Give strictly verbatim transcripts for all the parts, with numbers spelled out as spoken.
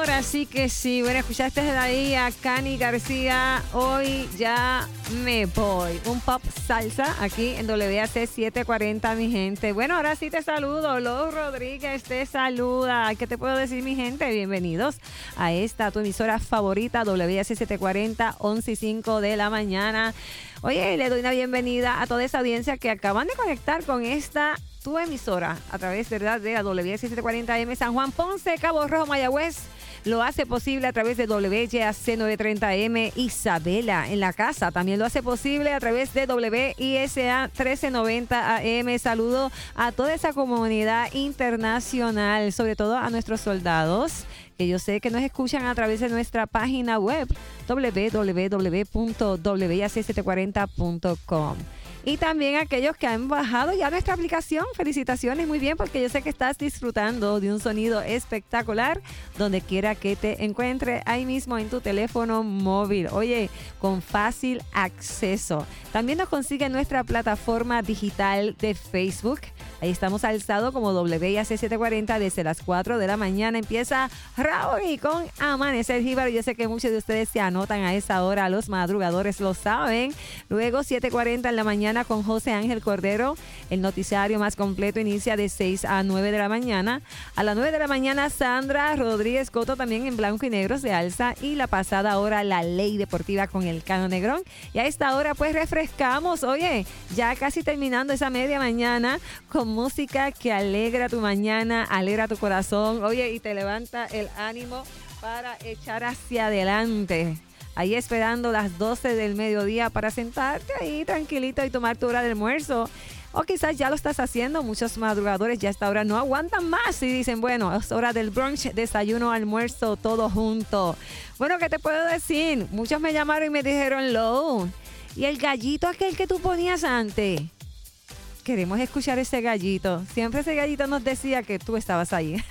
Ahora sí que sí. Bueno, escuchaste de ahí a Cani García. Hoy ya me voy. Un pop salsa aquí en W A C setecientos cuarenta, mi gente. Bueno, ahora sí te saludo. Lou Rodríguez te saluda. ¿Qué te puedo decir, mi gente? Bienvenidos a esta, tu emisora favorita, W A C setecientos cuarenta, once y cinco de la mañana. Oye, le doy una bienvenida a toda esa audiencia que acaban de conectar con esta tu emisora a través de, ¿verdad?, de la W A C setecientos cuarenta A M San Juan, Ponce, Cabo Rojo, Mayagüez. Lo hace posible a través de W Y A C novecientos treinta A M Isabela en la casa. También lo hace posible a través de W I S A trece noventa A M. Saludo a toda esa comunidad internacional, sobre todo a nuestros soldados, que yo sé que nos escuchan a través de nuestra página web doble u doble u doble u punto w a c setecientos cuarenta punto com. Y también aquellos que han bajado ya nuestra aplicación. Felicitaciones, muy bien, porque yo sé que estás disfrutando de un sonido espectacular donde quiera que te encuentre, ahí mismo en tu teléfono móvil. Oye, con fácil acceso. También nos consigue en nuestra plataforma digital de Facebook. Ahí estamos alzados como W I A C setecientos cuarenta desde las cuatro de la mañana. Empieza Raúl con Amanecer Jíbaro. Yo sé que muchos de ustedes se anotan a esa hora, los madrugadores lo saben. Luego siete cuarenta en la mañana con José Ángel Cordero. El noticiario más completo inicia de seis a nueve de la mañana. A las nueve de la mañana Sandra Rodríguez Coto también en blanco y negro se alza. Y la pasada hora La Ley Deportiva con el Cano Negrón. Y a esta hora pues refrescamos. Oye, ya casi terminando esa media mañana con música que alegra tu mañana, alegra tu corazón, oye, y te levanta el ánimo para echar hacia adelante. Ahí esperando las doce del mediodía para sentarte ahí tranquilito y tomar tu hora de almuerzo. O quizás ya lo estás haciendo. Muchos madrugadores ya a esta hora no aguantan más y dicen, bueno, es hora del brunch, desayuno, almuerzo, todo junto. Bueno, ¿qué te puedo decir? Muchos me llamaron y me dijeron, Lou, ¿y el gallito aquel que tú ponías antes? Queremos escuchar ese gallito. Siempre ese gallito nos decía que tú estabas ahí.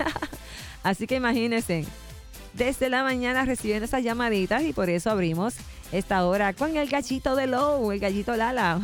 Así que imagínense, desde la mañana recibiendo esas llamaditas y por eso abrimos esta hora con el gallito de Lou, el gallito Lala.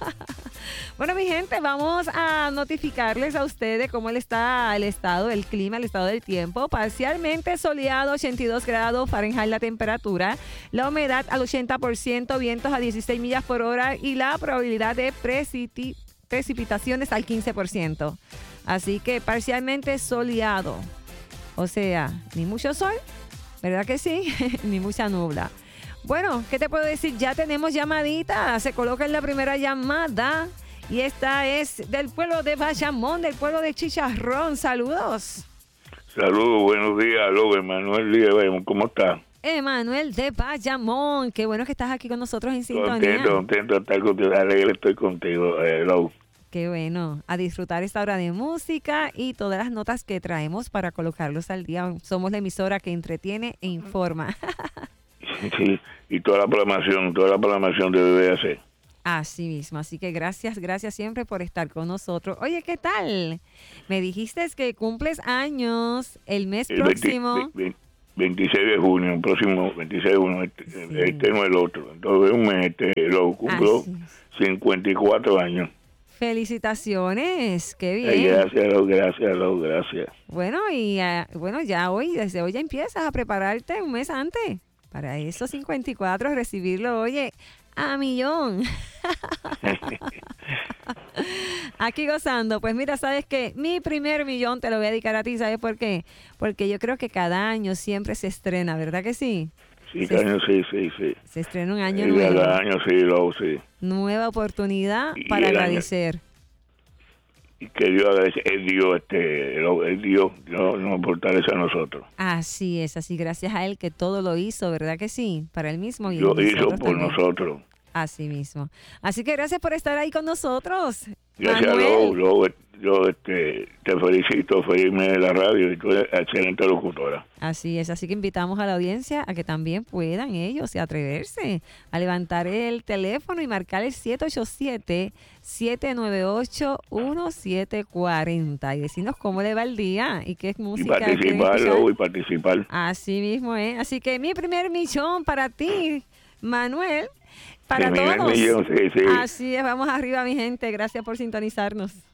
Bueno, mi gente, vamos a notificarles a ustedes cómo está el estado, el clima, el estado del tiempo. Parcialmente soleado, ochenta y dos grados Fahrenheit la temperatura, la humedad al ochenta por ciento, vientos a dieciséis millas por hora y la probabilidad de precipitación precipitaciones al quince por ciento. Así que parcialmente soleado. O sea, ni mucho sol, ¿verdad que sí? Ni mucha nubla. Bueno, ¿qué te puedo decir? Ya tenemos llamadita. Se coloca en la primera llamada. Y esta es del pueblo de Bayamón, del pueblo de Chicharrón. Saludos. Saludos, buenos días. Aló, Emanuel Díaz. ¿Cómo estás? Emanuel de Bayamón. Qué bueno que estás aquí con nosotros en sintonía. Contento, contento de estar contigo. Alegre estoy contigo, eh, Lou. Qué bueno, a disfrutar esta hora de música y todas las notas que traemos para colocarlos al día. Somos la emisora que entretiene e informa. Sí, y toda la programación, toda la programación de B B A C. Así mismo, así que gracias, gracias siempre por estar con nosotros. Oye, ¿qué tal? Me dijiste que cumples años el mes el próximo. veinte, veinte, veintiséis de junio, el próximo veintiséis de junio, este, sí. este no es el otro. Entonces, un mes, este, lo cumplo cincuenta y cuatro años. Felicitaciones, qué bien. Ay, gracias, Lou, gracias, Lou, gracias. Bueno, y uh, bueno, ya hoy, desde hoy ya empiezas a prepararte un mes antes para esos cincuenta y cuatro, recibirlo, oye, a millón. Aquí gozando. Pues mira, ¿sabes qué? Mi primer millón te lo voy a dedicar a ti, ¿sabes por qué? Porque yo creo que cada año siempre se estrena, ¿verdad que sí? Sí, cada año sí, sí, sí. Se estrena un año sí, nuevo. Cada año sí, Lou, sí. Nueva oportunidad y para agradecer. Año, y que Dios agradece, es Dios, este, es Dios, Dios nos fortalece a nosotros. Así es, así gracias a Él que todo lo hizo, ¿verdad que sí? Para Él mismo. Y Dios hizo por también. nosotros. Así mismo. Así que gracias por estar ahí con nosotros. Gracias, Lou, Lou, yo este, te felicito, felizme de la radio y tú eres excelente locutora. Así es, así que invitamos a la audiencia a que también puedan ellos atreverse a levantar el teléfono y marcar el siete ocho siete, siete nueve ocho, uno siete cuatro cero y decirnos cómo le va el día y qué música. Y participar, Lou, y participar. Así mismo, ¿eh? Así que mi primer millón para ti, Manuel. Para sí, todos. Millón, sí, sí. Así es, vamos arriba, mi gente. Gracias por sintonizarnos.